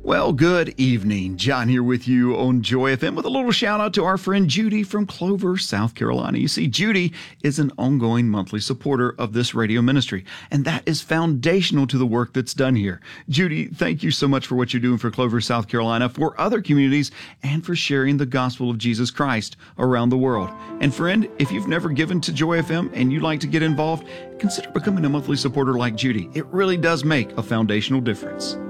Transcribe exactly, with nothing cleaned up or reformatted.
Well, good evening. John here with you on Joy F M with a little shout out to our friend Judy from Clover, South Carolina. You see, Judy is an ongoing monthly supporter of this radio ministry, and that is foundational to the work that's done here. Judy, thank you so much for what you're doing for Clover, South Carolina, for other communities, and for sharing the gospel of Jesus Christ around the world. And friend, if you've never given to Joy F M and you'd like to get involved, consider becoming a monthly supporter like Judy. It really does make a foundational difference.